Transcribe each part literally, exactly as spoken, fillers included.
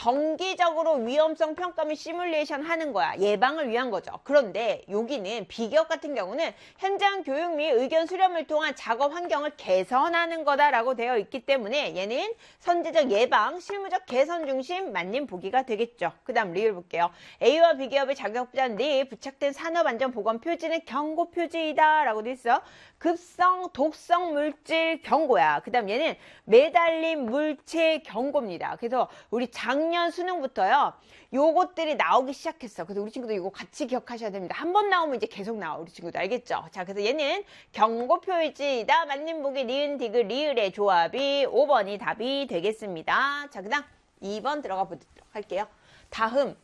정기적으로 위험성 평가 및 시뮬레이션 하는 거야. 예방을 위한 거죠. 그런데 여기는 비교업 같은 경우는 현장 교육 및 의견 수렴을 통한 작업 환경을 개선하는 거다라고 되어 있기 때문에 얘는 선제적 예방, 실무적 개선 중심 맞는 보기가 되겠죠. 그 다음 리을 볼게요. A와 B기업의 자격자인 리 부착된 산업안전보건 표지는 경고 표지이다 라고 돼 있어. 급성, 독성 물질 경고야. 그 다음 얘는 매달림 물체 경고입니다. 그래서 우리 작년 수능부터요. 요것들이 나오기 시작했어. 그래서 우리 친구들 이거 같이 기억하셔야 됩니다. 한 번 나오면 이제 계속 나와. 우리 친구들 알겠죠? 자, 그래서 얘는 경고 표지이다. 맞는 보기 니은, 디귿, 리을의 조합이 오 번이 답이 되겠습니다. 자, 그 다음 이 번 들어가 보도록 할게요. 다음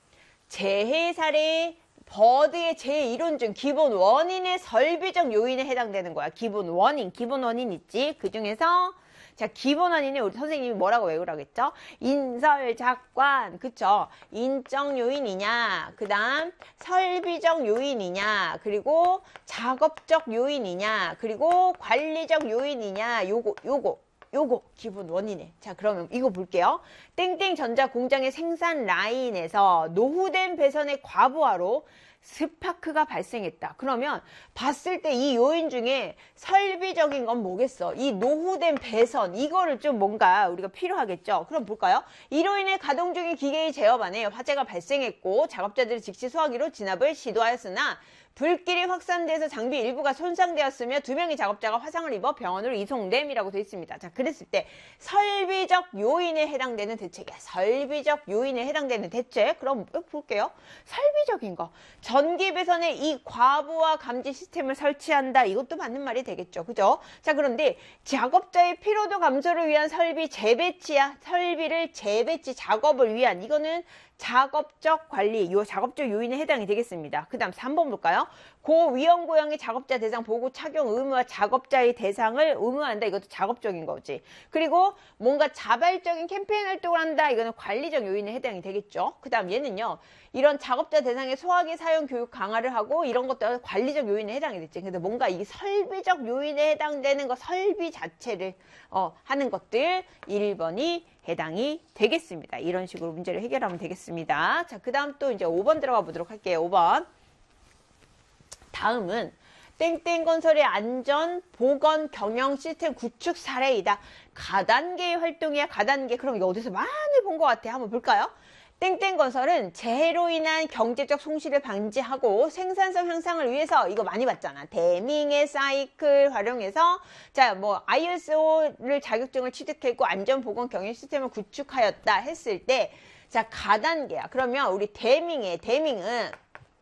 재해 사례 버드의 제1원 중 기본 원인의 설비적 요인에 해당되는 거야. 기본 원인, 기본 원인 있지? 그 중에서 자, 기본 원인이 우리 선생님이 뭐라고 외우라고 했죠? 인설, 작관, 그쵸? 인적 요인이냐, 그 다음 설비적 요인이냐, 그리고 작업적 요인이냐, 그리고 관리적 요인이냐, 요거, 요거. 요거 기본 원인에. 자, 그러면 이거 볼게요. 땡땡 전자 공장의 생산 라인에서 노후된 배선의 과부하로 스파크가 발생했다. 그러면 봤을 때 이 요인 중에 설비적인 건 뭐겠어? 이 노후된 배선, 이거를 좀 뭔가 우리가 필요하겠죠? 그럼 볼까요? 이로 인해 가동 중인 기계의 제어 안에 화재가 발생했고 작업자들이 즉시 소화기로 진압을 시도하였으나 불길이 확산돼서 장비 일부가 손상되었으며 두 명의 작업자가 화상을 입어 병원으로 이송됨이라고 되어 있습니다. 자, 그랬을 때 설비적 요인에 해당되는 대책이야. 설비적 요인에 해당되는 대책. 그럼 볼게요. 설비적인 거. 전기 배선에 이 과부하 감지 시스템을 설치한다. 이것도 맞는 말이 되겠죠. 그죠? 자, 그런데 작업자의 피로도 감소를 위한 설비 재배치야. 설비를 재배치 작업을 위한 이거는 작업적 관리, 요 작업적 요인에 해당이 되겠습니다. 그 다음 삼 번 볼까요? 고위험 고형의 작업자 대상 보고 착용 의무와 작업자의 대상을 의무한다. 이것도 작업적인 거지. 그리고 뭔가 자발적인 캠페인 활동을 한다. 이거는 관리적 요인에 해당이 되겠죠. 그 다음 얘는요. 이런 작업자 대상의 소화기 사용 교육 강화를 하고 이런 것도 관리적 요인에 해당이 됐지. 근데 뭔가 이 설비적 요인에 해당되는 거 설비 자체를 어, 하는 것들 일 번이 해당이 되겠습니다. 이런 식으로 문제를 해결하면 되겠습니다. 자, 그 다음 또 이제 오 번 들어가 보도록 할게요. 오 번. 다음은 땡땡건설의 안전, 보건, 경영 시스템 구축 사례이다. 가단계의 활동이야. 가단계. 그럼 이거 어디서 많이 본 것 같아. 한번 볼까요? 땡땡건설은 재해로 인한 경제적 손실을 방지하고 생산성 향상을 위해서 이거 많이 봤잖아. 대밍의 사이클 활용해서 자, 뭐 아이에스오를 자격증을 취득했고 안전보건 경영 시스템을 구축하였다 했을 때 자, 가단계야. 그러면 우리 대밍의 대밍은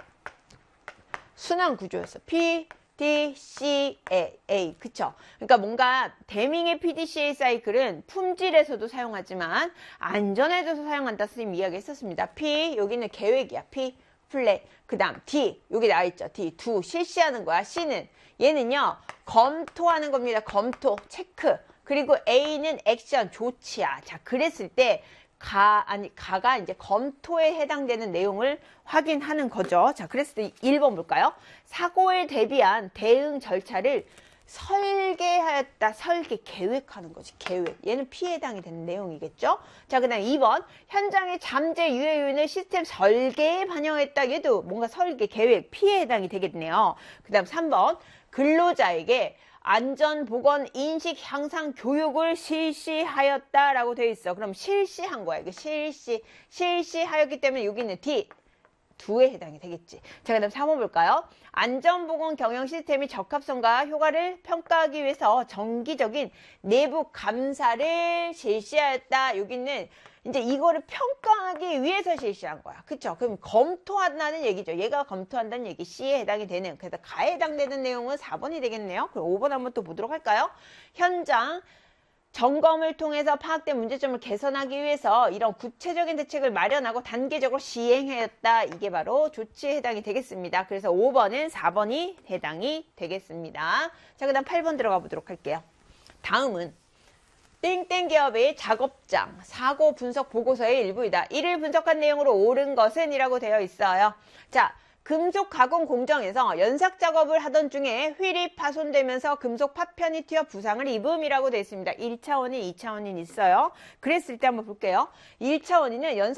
순환 구조였어. P, D, C, A. 그쵸? 그러니까 뭔가 대밍의 피 디 씨 에이 사이클은 품질에서도 사용하지만 안전에서도 사용한다. 선생님 이야기 했었습니다. P, 여기는 계획이야. P, 플랫. 그 다음 D, 여기 나와있죠. D, do, 실시하는 거야. C는 얘는요. 검토하는 겁니다. 검토, 체크. 그리고 A는 액션, 조치야. 자, 그랬을 때 가, 아니, 가가 이제 검토에 해당되는 내용을 확인하는 거죠. 자, 그랬을 때 일 번 볼까요? 사고에 대비한 대응 절차를 설계하였다. 설계, 계획하는 거지. 계획. 얘는 P에 해당이 되는 내용이겠죠. 자, 그 다음 이 번. 현장의 잠재 유해 요인을 시스템 설계에 반영했다. 얘도 뭔가 설계, 계획, P에 해당이 되겠네요. 그 다음 삼 번. 근로자에게 안전보건 인식 향상 교육을 실시하였다라고 되어 있어. 그럼 실시한 거야. 이거 실시, 실시하였기 때문에 여기 있는 D, do에 해당이 되겠지. 자, 그 다음 삼 번 볼까요? 안전보건 경영 시스템의 적합성과 효과를 평가하기 위해서 정기적인 내부 감사를 실시하였다. 여기는 이제 이거를 평가하기 위해서 실시한 거야. 그쵸? 그럼 검토한다는 얘기죠. 얘가 검토한다는 얘기 C에 해당이 되는. 그래서 가에 해당되는 내용은 사 번이 되겠네요. 그럼 오 번 한번 또 보도록 할까요? 현장 점검을 통해서 파악된 문제점을 개선하기 위해서 이런 구체적인 대책을 마련하고 단계적으로 시행하였다. 이게 바로 조치에 해당이 되겠습니다. 그래서 오 번은 사 번이 해당이 되겠습니다. 자, 그 다음 팔 번 들어가 보도록 할게요. 다음은 땡땡 기업의 작업장 사고 분석 보고서의 일부이다. 이를 분석한 내용으로 옳은 것은 이라고 되어 있어요. 자, 금속 가공 공정에서 연삭 작업을 하던 중에 휠이 파손되면서 금속 파편이 튀어 부상을 입음이라고 되어 있습니다. 일 차원인, 이 차원인 있어요. 그랬을 때 한번 볼게요. 일 차원인은 연삭